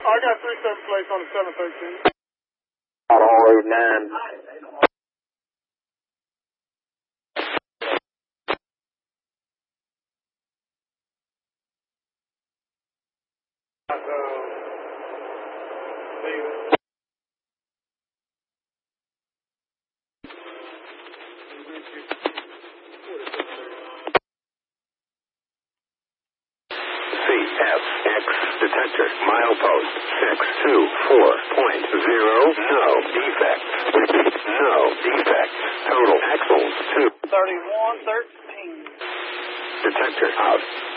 I got 37 plates on the 713. On Route 9. CFX detector, milepost 624.0, no defects. No defects. Total axles 2. 3113. Detector out.